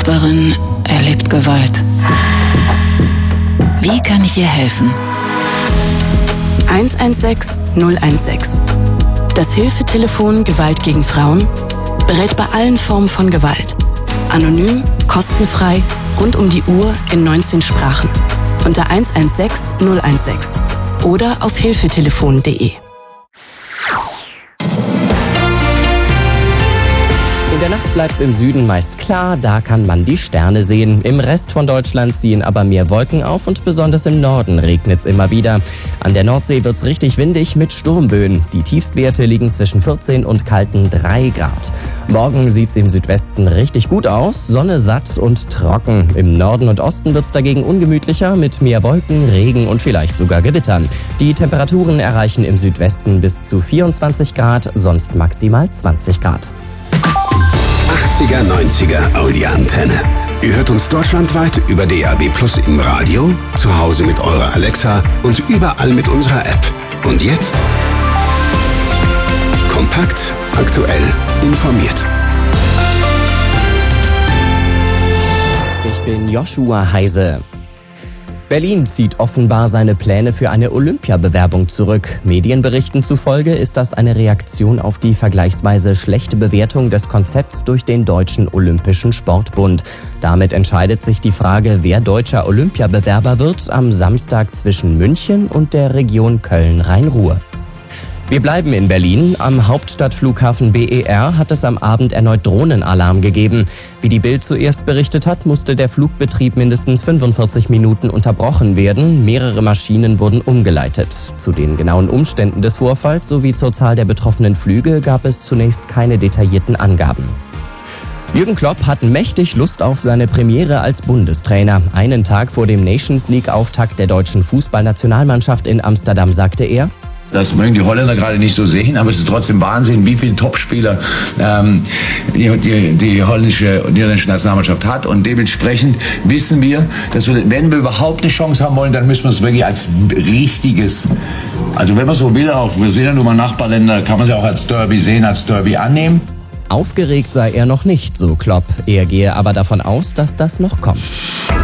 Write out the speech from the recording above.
Nachbarin erlebt Gewalt. Wie kann ich ihr helfen? 116 016. Das Hilfetelefon Gewalt gegen Frauen berät bei allen Formen von Gewalt. Anonym, kostenfrei, rund um die Uhr in 19 Sprachen. Unter 116 016 oder auf hilfetelefon.de. In der Nacht bleibt's im Süden meist klar, da kann man die Sterne sehen. Im Rest von Deutschland ziehen aber mehr Wolken auf und besonders im Norden regnet's immer wieder. An der Nordsee wird's richtig windig mit Sturmböen. Die Tiefstwerte liegen zwischen 14 und kalten 3 Grad. Morgen sieht's im Südwesten richtig gut aus, Sonne satt und trocken. Im Norden und Osten wird's dagegen ungemütlicher mit mehr Wolken, Regen und vielleicht sogar Gewittern. Die Temperaturen erreichen im Südwesten bis zu 24 Grad, sonst maximal 20 Grad. 80er, 90er Audi-Antenne. Ihr hört uns deutschlandweit über DAB+ im Radio, zu Hause mit eurer Alexa und überall mit unserer App. Und jetzt? Kompakt, aktuell, informiert. Ich bin Joshua Heise. Berlin zieht offenbar seine Pläne für eine Olympiabewerbung zurück. Medienberichten zufolge ist das eine Reaktion auf die vergleichsweise schlechte Bewertung des Konzepts durch den Deutschen Olympischen Sportbund. Damit entscheidet sich die Frage, wer deutscher Olympiabewerber wird, am Samstag zwischen München und der Region Köln-Rhein-Ruhr. Wir bleiben in Berlin. Am Hauptstadtflughafen BER hat es am Abend erneut Drohnenalarm gegeben. Wie die Bild zuerst berichtet hat, musste der Flugbetrieb mindestens 45 Minuten unterbrochen werden. Mehrere Maschinen wurden umgeleitet. Zu den genauen Umständen des Vorfalls sowie zur Zahl der betroffenen Flüge gab es zunächst keine detaillierten Angaben. Jürgen Klopp hat mächtig Lust auf seine Premiere als Bundestrainer. Einen Tag vor dem Nations-League-Auftakt der deutschen Fußballnationalmannschaft in Amsterdam sagte er: Das mögen die Holländer gerade nicht so sehen, aber es ist trotzdem Wahnsinn, wie viele Topspieler die holländische und niederländische Nationalmannschaft hat. Und dementsprechend wissen wir, dass wir, wenn wir überhaupt eine Chance haben wollen, dann müssen wir es wirklich als richtiges, also wenn man so will, auch, wir sind ja nun mal Nachbarländer, kann man es ja auch als Derby sehen, als Derby annehmen. Aufgeregt sei er noch nicht, so Klopp. Er gehe aber davon aus, dass das noch kommt.